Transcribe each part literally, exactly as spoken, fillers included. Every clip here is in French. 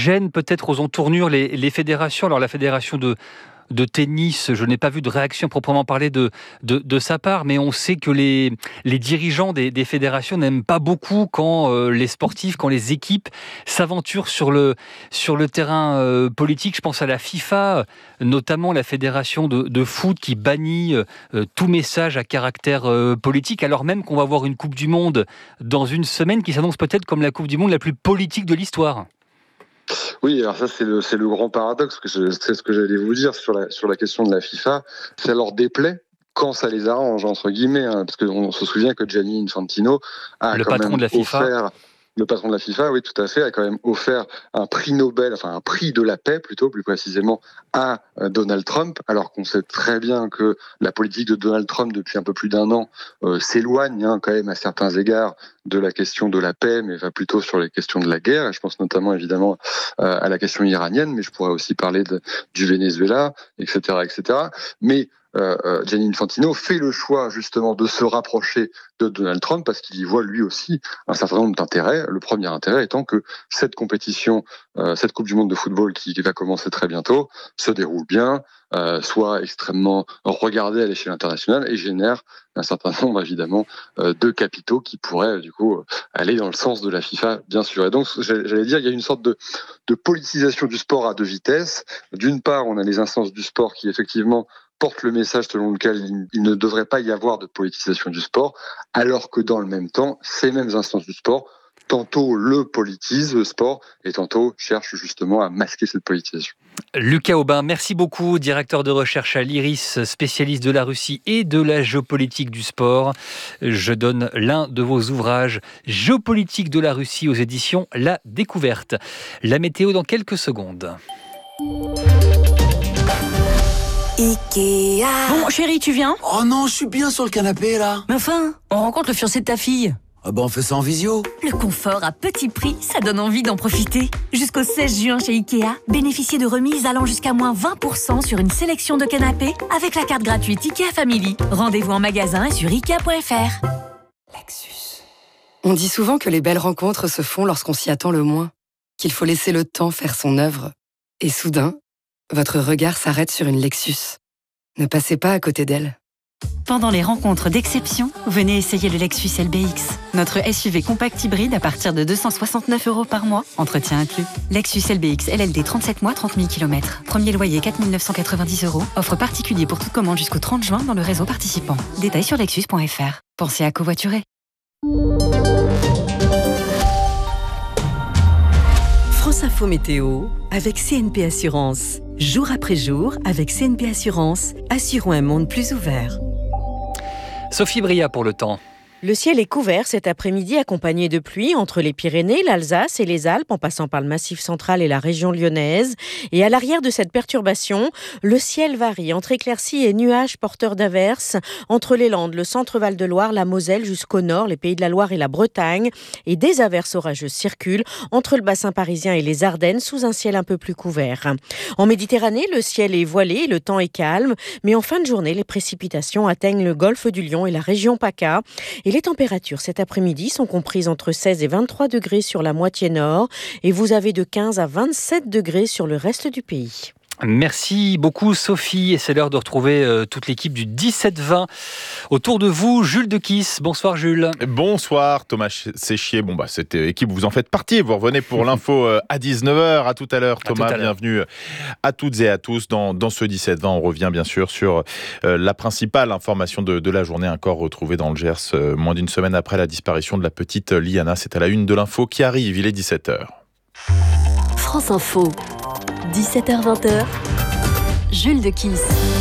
gêne peut-être aux entournures les, les fédérations. Alors la fédération de de tennis, je n'ai pas vu de réaction proprement parler de, de, de sa part, mais on sait que les, les dirigeants des, des fédérations n'aiment pas beaucoup quand euh, les sportifs, quand les équipes s'aventurent sur le, sur le terrain euh, politique. Je pense à la FIFA, notamment la fédération de, de foot qui bannit euh, tout message à caractère euh, politique, alors même qu'on va avoir une Coupe du Monde dans une semaine qui s'annonce peut-être comme la Coupe du Monde la plus politique de l'histoire. Oui, alors ça c'est le c'est le grand paradoxe, que je, c'est ce que j'allais vous dire sur la sur la question de la FIFA. Ça leur déplaît quand ça les arrange, entre guillemets, hein, parce qu'on se souvient que Gianni Infantino a le quand patron même de la FIFA. offert. Le patron de la FIFA, oui, tout à fait, a quand même offert un prix Nobel, enfin un prix de la paix, plutôt, plus précisément, à Donald Trump, alors qu'on sait très bien que la politique de Donald Trump, depuis un peu plus d'un an, euh, s'éloigne hein, quand même à certains égards de la question de la paix, mais va plutôt sur les questions de la guerre. Et je pense notamment, évidemment, euh, à la question iranienne, mais je pourrais aussi parler de, du Venezuela, et cetera, et cetera. Mais Euh, Gianni Infantino fait le choix justement de se rapprocher de Donald Trump parce qu'il y voit lui aussi un certain nombre d'intérêts. Le premier intérêt étant que cette compétition, euh, cette Coupe du Monde de football qui va commencer très bientôt, se déroule bien, euh, soit extrêmement regardée à l'échelle internationale et génère un certain nombre évidemment euh, de capitaux qui pourraient du coup aller dans le sens de la FIFA, bien sûr. Et donc j'allais dire, il y a une sorte de, de politisation du sport à deux vitesses. D'une part, on a les instances du sport qui effectivement porte le message selon lequel il ne devrait pas y avoir de politisation du sport, alors que dans le même temps, ces mêmes instances du sport, tantôt le politisent, le sport, et tantôt cherchent justement à masquer cette politisation. Lucas Aubin, merci beaucoup, directeur de recherche à l'IRIS, spécialiste de la Russie et de la géopolitique du sport. Je donne l'un de vos ouvrages, Géopolitique de la Russie, aux éditions La Découverte. La météo dans quelques secondes. Ikea. Bon, chérie, tu viens ? Oh non, je suis bien sur le canapé, là. Mais enfin, on rencontre le fiancé de ta fille. Ah bah on fait ça en visio. Le confort à petit prix, ça donne envie d'en profiter. Jusqu'au seize juin chez Ikea, bénéficiez de remises allant jusqu'à moins vingt pour cent sur une sélection de canapés avec la carte gratuite Ikea Family. Rendez-vous en magasin et sur ikea point f r. Lexus. On dit souvent que les belles rencontres se font lorsqu'on s'y attend le moins, qu'il faut laisser le temps faire son œuvre. Et soudain, votre regard s'arrête sur une Lexus. Ne passez pas à côté d'elle. Pendant les rencontres d'exception, venez essayer le Lexus L B X. Notre S U V compact hybride à partir de deux cent soixante-neuf euros par mois, entretien inclus. Lexus L B X L L D trente-sept mois, trente mille kilomètres. Premier loyer quatre mille neuf cent quatre-vingt-dix euros. Offre particulier pour toute commande jusqu'au trente juin dans le réseau participant. Détails sur lexus point f r. Pensez à covoiturer. France Info Météo avec C N P Assurance. Jour après jour, avec C N P Assurance, assurons un monde plus ouvert. Sophie Bria pour le temps. Le ciel est couvert cet après-midi accompagné de pluie entre les Pyrénées, l'Alsace et les Alpes en passant par le Massif central et la région lyonnaise. Et à l'arrière de cette perturbation, le ciel varie entre éclaircies et nuages porteurs d'averses entre les Landes, le centre Val-de-Loire, la Moselle jusqu'au nord, les Pays de la Loire et la Bretagne. Et des averses orageuses circulent entre le bassin parisien et les Ardennes sous un ciel un peu plus couvert. En Méditerranée, le ciel est voilé, le temps est calme, mais en fin de journée, les précipitations atteignent le golfe du Lion et la région PACA. Et les températures cet après-midi sont comprises entre seize et vingt-trois degrés sur la moitié nord et vous avez de quinze à vingt-sept degrés sur le reste du pays. Merci beaucoup Sophie, et c'est l'heure de retrouver euh, toute l'équipe du dix-sept vingt. Autour de vous, Jules de Kiss. Bonsoir Jules. Bonsoir Thomas Séchier. Bon bah cette équipe, vous en faites partie. Vous revenez pour l'info euh, à dix-neuf heures. À tout à l'heure Thomas, à bienvenue à toutes et à tous dans, dans ce dix-sept vingt. On revient bien sûr sur euh, la principale information de, de la journée. Un corps retrouvé dans le Gers euh, moins d'une semaine après la disparition de la petite Liana. C'est à la une de l'info qui arrive. Il est dix-sept heures. France Info, dix-sept heures vingt, Jules de Kiss.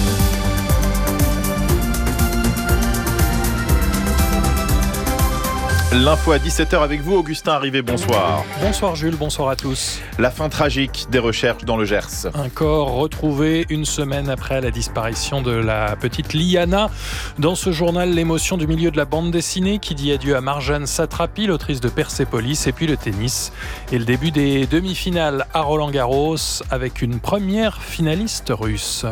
L'info à dix-sept heures avec vous, Augustin Arrivé, bonsoir. Bonsoir Jules, bonsoir à tous. La fin tragique des recherches dans le Gers. Un corps retrouvé une semaine après la disparition de la petite Liana. Dans ce journal, l'émotion du milieu de la bande dessinée qui dit adieu à Marjane Satrapi, l'autrice de Persépolis, et puis le tennis. Et le début des demi-finales à Roland-Garros avec une première finaliste russe.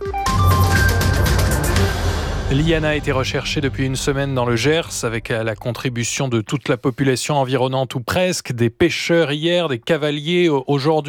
Liana a été recherchée depuis une semaine dans le Gers avec la contribution de toute la population environnante ou presque, des pêcheurs hier, des cavaliers aujourd'hui.